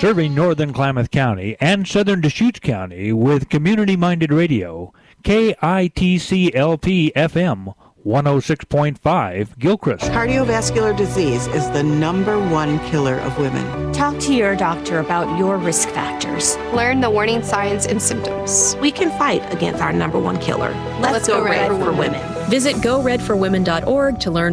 serving northern Klamath County and southern Deschutes County with community-minded radio. KITCLP-FM 106.5 Gilchrist. Cardiovascular disease is the #1 killer of women. Talk to your doctor about your risk factors. Learn the warning signs and symptoms. We can fight against our #1 killer. Let's go red for women. Visit GoRedForWomen.org to learn